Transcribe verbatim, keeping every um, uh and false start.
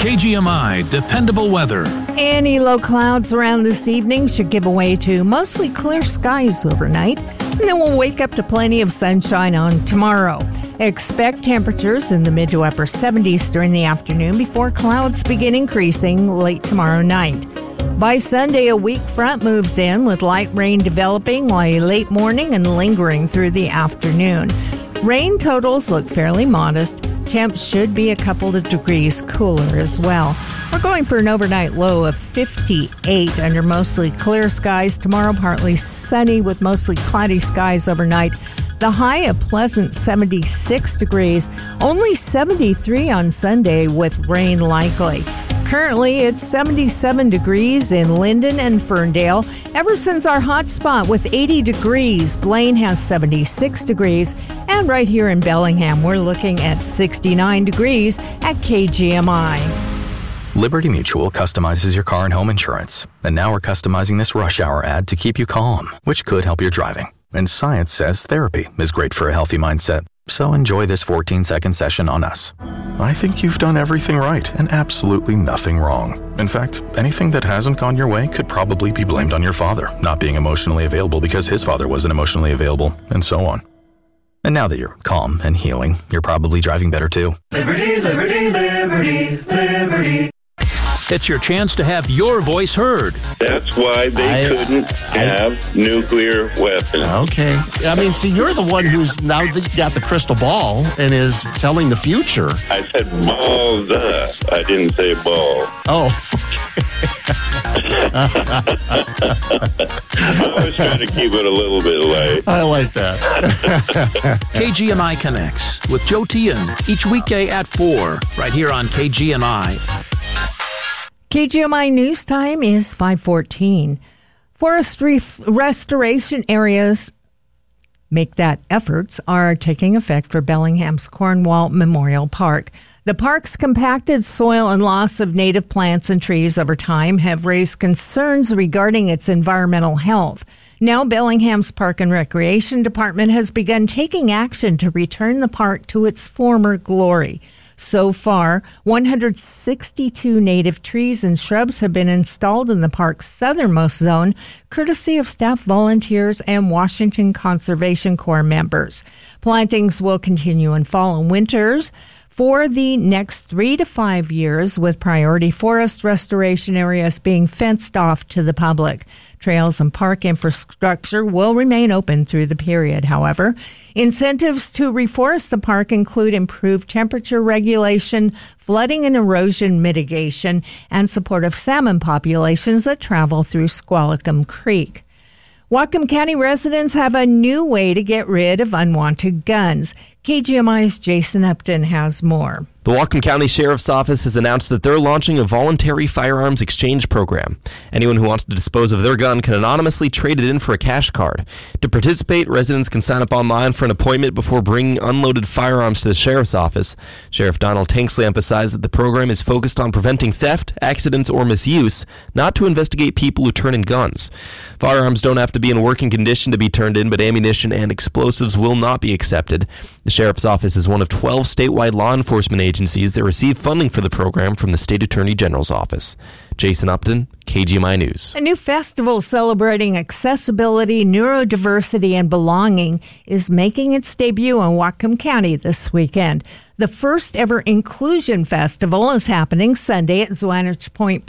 K G M I Dependable Weather. Any low clouds around this evening should give way to mostly clear skies overnight, and then we'll wake up to plenty of sunshine on tomorrow. Expect temperatures in the mid to upper seventies during the afternoon before clouds begin increasing late tomorrow night. By Sunday, a weak front moves in with light rain developing while late morning and lingering through the afternoon. Rain totals look fairly modest. Temps should be a couple of degrees cooler as well. We're going for an overnight low of fifty-eight under mostly clear skies. Tomorrow, partly sunny with mostly cloudy skies overnight. The high a pleasant seventy-six degrees. Only seventy-three on Sunday with rain likely. Currently, it's seventy-seven degrees in Linden and Ferndale. Ever since our hot spot with eighty degrees, Blaine has seventy-six degrees. And right here in Bellingham, we're looking at sixty-nine degrees at K G M I. Liberty Mutual customizes your car and home insurance. And now we're customizing this rush hour ad to keep you calm, which could help your driving. And science says therapy is great for a healthy mindset. So enjoy this fourteen-second session on us. I think you've done everything right and absolutely nothing wrong. In fact, anything that hasn't gone your way could probably be blamed on your father not being emotionally available because his father wasn't emotionally available, and so on. And now that you're calm and healing, you're probably driving better too. Liberty, liberty, liberty, liberty. It's your chance to have your voice heard. That's why they I, couldn't I, have nuclear weapons. Okay. I mean, see, you're the one who's now got the crystal ball and is telling the future. I said balls up. I didn't say ball. Oh, okay. I was trying to keep it a little bit light. I like that. K G M I Connects with Joe Tian each weekday at four, right here on K G M I. K G M I News Time is five fourteen. Forest ref- restoration areas make that efforts are taking effect for Bellingham's Cornwall Memorial Park. The park's compacted soil and loss of native plants and trees over time have raised concerns regarding its environmental health. Now Bellingham's Park and Recreation Department has begun taking action to return the park to its former glory. So far, one hundred sixty-two native trees and shrubs have been installed in the park's southernmost zone, courtesy of staff volunteers and Washington Conservation Corps members. Plantings will continue in fall and winters for the next three to five years, with priority forest restoration areas being fenced off to the public. Trails and park infrastructure will remain open through the period, however. Incentives to reforest the park include improved temperature regulation, flooding and erosion mitigation, and support of salmon populations that travel through Squalicum Creek. Whatcom County residents have a new way to get rid of unwanted guns. K G M I's Jason Upton has more. The Whatcom County Sheriff's Office has announced that they're launching a voluntary firearms exchange program. Anyone who wants to dispose of their gun can anonymously trade it in for a cash card. To participate, residents can sign up online for an appointment before bringing unloaded firearms to the Sheriff's Office. Sheriff Donald Tanksley emphasized that the program is focused on preventing theft, accidents, or misuse, not to investigate people who turn in guns. Firearms don't have to be in working condition to be turned in, but ammunition and explosives will not be accepted. The Sheriff's Office is one of twelve statewide law enforcement agencies that receive funding for the program from the State Attorney General's office. Jason Upton, K G M I News. A new festival celebrating accessibility, neurodiversity, and belonging is making its debut in Whatcom County this weekend. The first ever Inclusion Festival is happening Sunday at Zwanich Point